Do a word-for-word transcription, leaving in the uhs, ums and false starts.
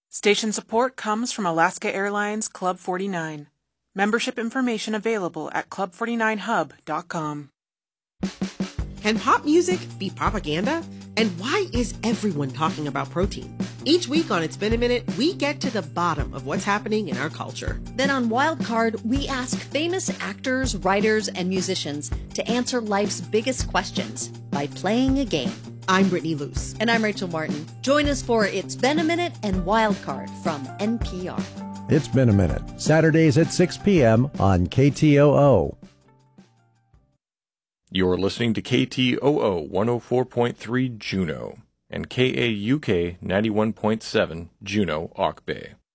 Station support comes from Alaska Airlines Club forty-nine. Membership information available at club forty-nine hub dot com. Can pop music be propaganda? And why is everyone talking about protein? Each week on It's Been a Minute, we get to the bottom of what's happening in our culture. Then on Wildcard, we ask famous actors, writers, and musicians to answer life's biggest questions by playing a game. I'm Brittany Luce. And I'm Rachel Martin. Join us for It's Been a Minute and Wildcard from N P R. It's Been a Minute, Saturdays at six p.m. on K T O O. You're listening to K T O O one oh four point three Juneau and K A U K ninety-one point seven Juneau, Auk Bay.